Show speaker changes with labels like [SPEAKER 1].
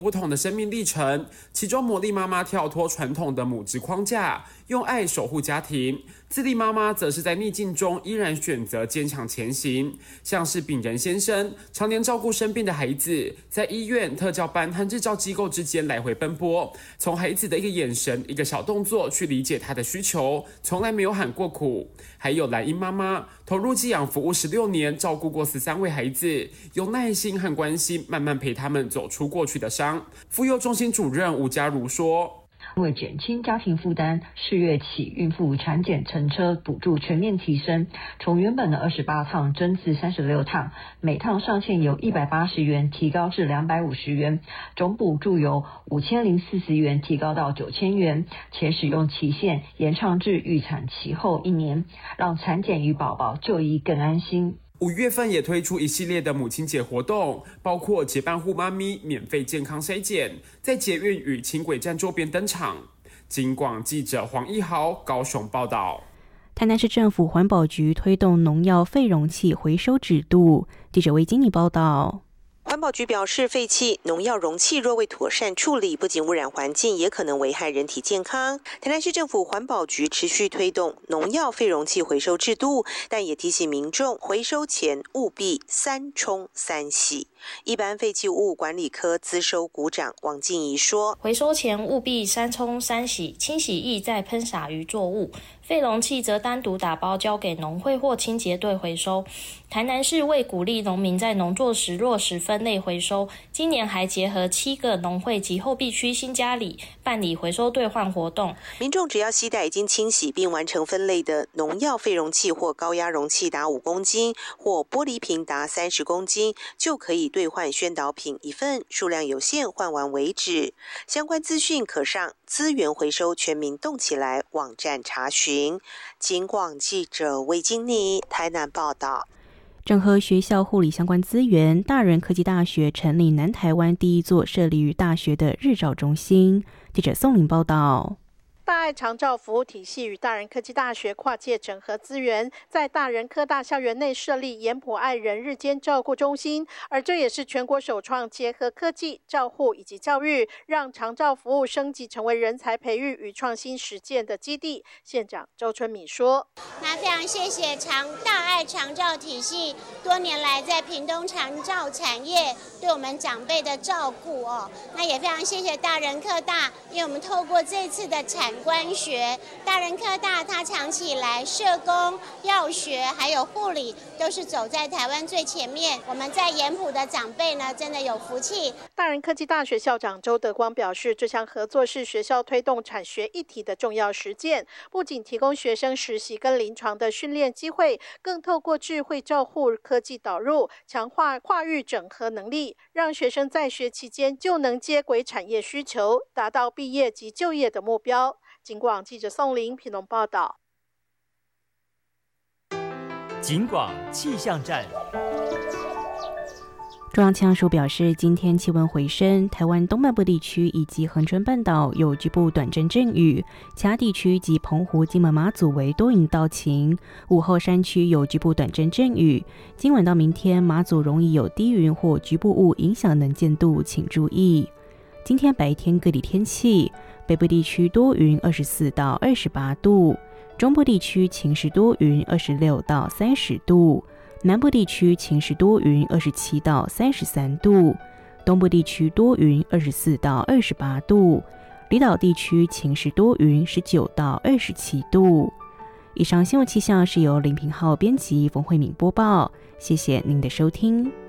[SPEAKER 1] 不同的生命历程，其中魔力妈妈跳脱传统的母职框架，用爱守护家庭；自立妈妈则是在逆境中依然选择坚强前行。像是秉仁先生，常年照顾生病的孩子，在医院、特教班和日照机构之间来回奔波，从孩子的一个眼神、一个小动作去理解他的需求，从来没有喊过苦。还有蓝英妈妈，投入寄养服务16年，照顾过13位孩子，用耐心和关心慢慢陪他们走出过去的伤。妇幼中心主任吴家如说，
[SPEAKER 2] 为减轻家庭负担，4月起孕妇产检乘车补助全面提升，从原本的28趟增至36趟，每趟上限由180元提高至250元，总补助由5040元提高到9000元，且使用期限延长至预产期后1年，让产检与宝宝就医更安心。
[SPEAKER 1] 5月份也推出一系列的母亲节活动，包括结伴护妈咪免费健康筛检，在捷运与轻轨站周边登场。警广记者黄一豪高雄报道。
[SPEAKER 3] 台南市政府环保局推动农药废容器回收制度，记者魏经理报道。
[SPEAKER 4] 环保局表示，废弃农药容器若未妥善处理，不仅污染环境，也可能危害人体健康。台南市政府环保局持续推动农药废容器回收制度，但也提醒民众回收前务必3冲3洗。一般废弃物管理科资收股长王静怡说，
[SPEAKER 5] 回收前务必3冲3洗，清洗液再喷洒于作物，废容器则单独打包交给农会或清洁队回收。台南市为鼓励农民在农作时落实分类回收，今年还结合7个农会及后壁区新家里办理回收兑换活动。
[SPEAKER 4] 民众只要携带已经清洗并完成分类的农药废容器或高压容器达5公斤，或玻璃瓶达30公斤，就可以兑换宣导品1份，数量有限，换完为止。相关资讯可上资源回收全民动起来网站查询。警广记者魏金妮台南报道。
[SPEAKER 3] 整合学校护理相关资源，大人科技大学成立南台湾第一座设立于大学的日照中心。记者宋玲报道。
[SPEAKER 6] 大爱长照服务体系与大人科技大学跨界整合资源，在大人科大校园内设立颜普爱人日间照顾中心，而这也是全国首创结合科技、照护以及教育，让长照服务升级成为人才培育与创新实践的基地。县长周春米说：“
[SPEAKER 7] 那非常谢谢大爱长照体系多年来在屏东长照产业对我们长辈的照顾哦，那也非常谢谢大人科大，因为我们透过这次的产官学，大人科大它长期以来社工、药学还有护理都是走在台湾最前面。我们在颜普的长辈呢，真的有福气。”
[SPEAKER 6] 大人科技大学校长周德光表示，这项合作是学校推动产学一体的重要实践，不仅提供学生实习跟临床的训练机会，更透过智慧照护科技导入，强化跨域整合能力，让学生在学期间就能接轨产业需求，达到毕业及就业的目标。警广记者宋玲屏东报道。
[SPEAKER 8] 警广气象站。
[SPEAKER 3] 中央气象署表示，今天气温回升，台湾东半部地区以及恒春半岛有局部短阵阵雨，其他地区及澎湖、金门、马祖为多云到晴。午后山区有局部短阵阵雨。今晚到明天，马祖容易有低云或局部雾影响能见度，请注意。今天白天各地天气，北部地区多云24到28度，中部地区晴时多云26到30度。南部地区晴时多云27到33度，东部地区多云24到28度，离岛地区晴时多云19到27度。以上新闻气象是由林平浩编辑，冯慧敏播报，谢谢您的收听。